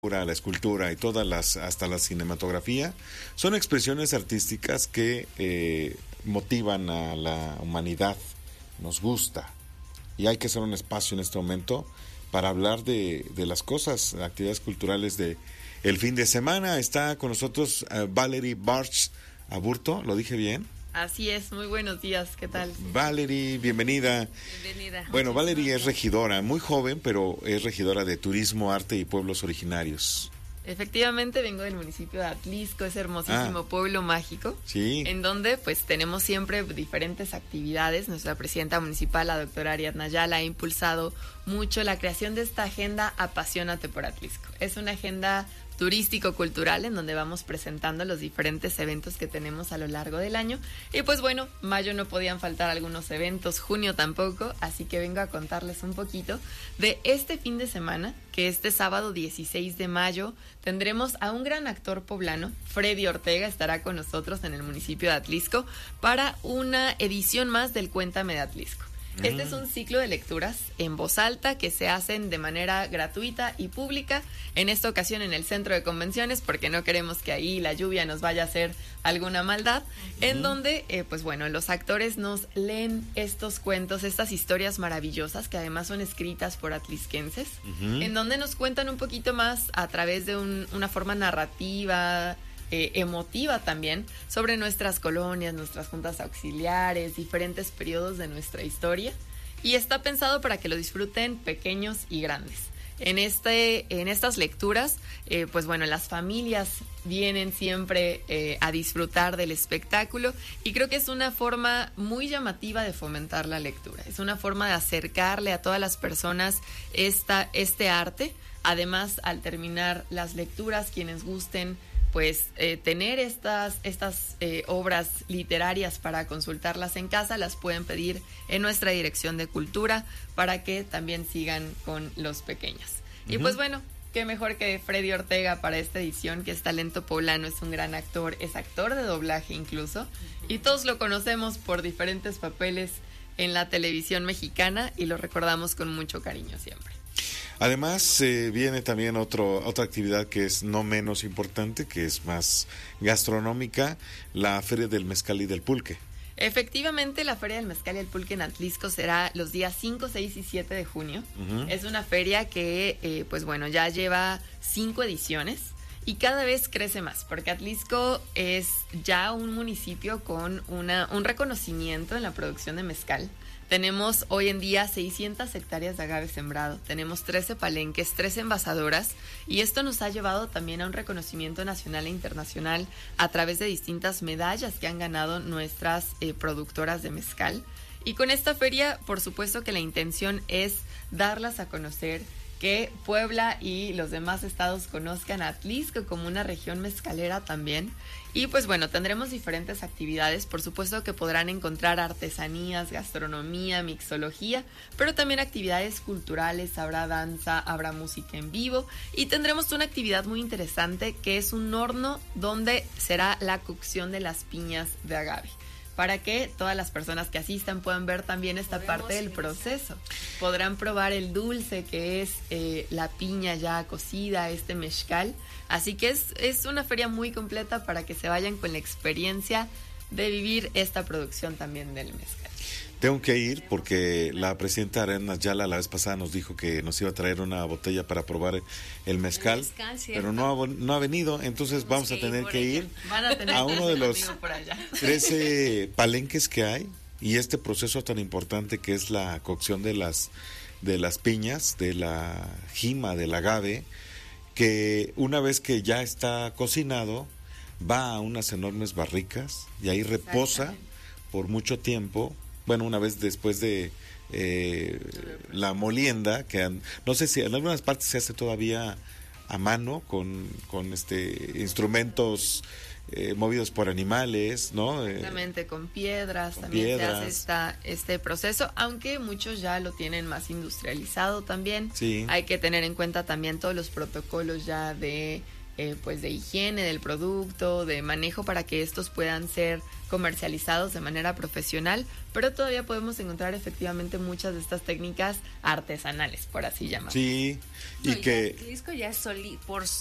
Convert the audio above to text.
la escultura y hasta la cinematografía, son expresiones artísticas que motivan a la humanidad, nos gusta, y hay que hacer un espacio en este momento para hablar de las cosas, actividades culturales de el fin de semana. Está con nosotros Valerie Bartsch Aburto, ¿lo dije bien? Así es, muy buenos días, ¿qué tal? Valerie, bienvenida. Bienvenida. Bueno, Valerie es regidora, muy joven, pero es regidora de Turismo, Arte y Pueblos Originarios. Efectivamente, vengo del municipio de Atlisco, ese hermosísimo pueblo mágico, sí, en donde pues tenemos siempre diferentes actividades. Nuestra presidenta municipal, la doctora Ariadna Ayala, ha impulsado mucho la creación de esta agenda Apasionate por Atlisco. Es una agenda turístico-cultural en donde vamos presentando los diferentes eventos que tenemos a lo largo del año. Y pues bueno, mayo no podían faltar algunos eventos, junio tampoco, así que vengo a contarles un poquito de este fin de semana, que este sábado 16 de mayo tendremos a un gran actor poblano. Freddy Ortega estará con nosotros en el municipio de Atlisco para una edición más del Cuéntame de Atlisco. Este es un ciclo de lecturas en voz alta que se hacen de manera gratuita y pública, en esta ocasión en el centro de convenciones, porque no queremos que ahí la lluvia nos vaya a hacer alguna maldad, en donde, pues bueno, los actores nos leen estos cuentos, estas historias maravillosas que además son escritas por atlisquenses, en donde nos cuentan un poquito más a través de una forma narrativa, emotiva también, sobre nuestras colonias, nuestras juntas auxiliares, diferentes periodos de nuestra historia, y está pensado para que lo disfruten pequeños y grandes. En estas lecturas, pues bueno, las familias vienen siempre a disfrutar del espectáculo, y creo que es una forma muy llamativa de fomentar la lectura. Es una forma de acercarle a todas las personas este arte. Además, al terminar las lecturas, quienes gusten pues tener estas obras literarias para consultarlas en casa, las pueden pedir en nuestra dirección de cultura para que también sigan con los pequeños. Y pues bueno, qué mejor que Freddy Ortega para esta edición, que es talento poblano, es un gran actor, es actor de doblaje incluso, y todos lo conocemos por diferentes papeles en la televisión mexicana y lo recordamos con mucho cariño siempre. Además, viene también otra actividad que es no menos importante, que es más gastronómica, la Feria del Mezcal y del Pulque. Efectivamente, la Feria del Mezcal y el Pulque en Atlisco será los días 5, 6 y 7 de junio. Es una feria que, pues bueno, ya lleva 5 ediciones y cada vez crece más, porque Atlisco es ya un municipio con un reconocimiento en la producción de mezcal. Tenemos hoy en día 600 hectáreas de agave sembrado, tenemos 13 palenques, 3 envasadoras, y esto nos ha llevado también a un reconocimiento nacional e internacional a través de distintas medallas que han ganado nuestras productoras de mezcal. Y con esta feria, por supuesto que la intención es darlas a conocer, que Puebla y los demás estados conozcan a Atlisco como una región mezcalera también. Y pues bueno, tendremos diferentes actividades, por supuesto que podrán encontrar artesanías, gastronomía, mixología, pero también actividades culturales, habrá danza, habrá música en vivo, y tendremos una actividad muy interesante que es un horno donde será la cocción de las piñas de agave, para que todas las personas que asistan puedan ver también esta parte del proceso. Podrán probar el dulce que es la piña ya cocida, este mezcal. Así que es una feria muy completa para que se vayan con la experiencia de vivir esta producción también del mezcal. Tengo que ir porque la presidenta Ariadna Ayala la vez pasada nos dijo que nos iba a traer una botella para probar el mezcal, pero no ha venido, entonces vamos a tener que ir a uno de los 13 palenques que hay, y este proceso tan importante que es la cocción de las piñas, de la jima, del agave, que una vez que ya está cocinado va a unas enormes barricas y ahí reposa por mucho tiempo. Bueno, una vez después de la molienda, que no sé si en algunas partes se hace todavía a mano con instrumentos movidos por animales, ¿no? Exactamente, con piedras también se hace este proceso, aunque muchos ya lo tienen más industrializado también. Sí. Hay que tener en cuenta también todos los protocolos ya de pues de higiene del producto, de manejo para que estos puedan ser comercializados de manera profesional, pero todavía podemos encontrar efectivamente muchas de estas técnicas artesanales, por así llamarlo. Sí, y no, que el Atlisco ya es por